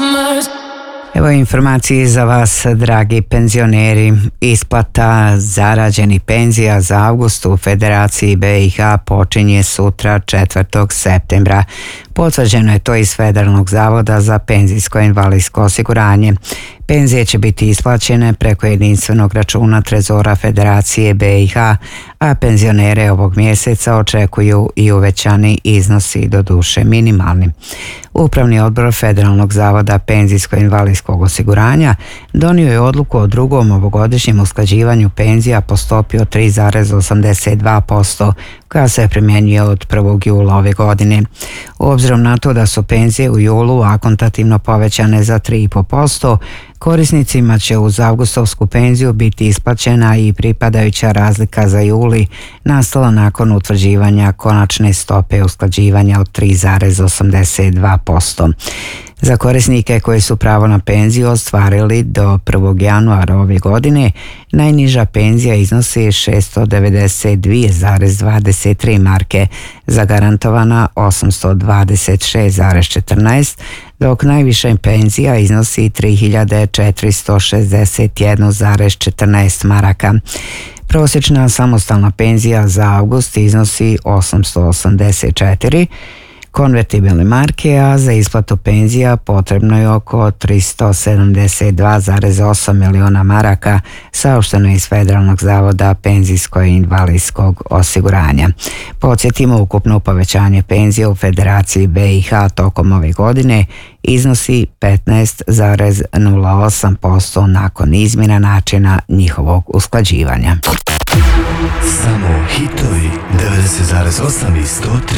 Evo informacije za vas, dragi penzioneri. Isplata zarađenih penzija za avgust u Federaciji BiH počinje sutra 4. septembra. Potvrđeno je to iz Federalnog zavoda za penzijsko i invalidsko osiguranje. Penzije će biti isplaćene preko jedinstvenog računa Trezora Federacije BiH, a penzionere ovog mjeseca očekuju i uvećani iznosi, doduše minimalni. Upravni odbor Federalnog zavoda penzijsko i invalidskog osiguranja donio je odluku o drugom ovogodišnjem usklađivanju penzija po stopi od 3,82%, koja se primjenjuje od 1. jula ove godine. Obzirom na to da su penzije u julu akontativno povećane za 3,5%, korisnicima će uz avgustovsku penziju biti isplaćena i pripadajuća razlika za juli nastala nakon utvrđivanja konačne stope usklađivanja od 3,82%. Za korisnike koji su pravo na penziju ostvarili do 1. januara ove godine, najniža penzija iznosi 692,23 marke, zagarantovana 826,14, dok najviša penzija iznosi 3461,14 maraka. Prosječna samostalna penzija za avgust iznosi 884 konvertibilne marke, a za isplatu penzija potrebno je oko 372,8 miliona maraka, saopšteno iz Federalnog zavoda penzijskog i invalidskog osiguranja. Podsjetimo, ukupno povećanje penzija u Federaciji BiH tokom ove godine iznosi 15,08% nakon izmjena načina njihovog usklađivanja. Samo hitovi 90,8 i 103.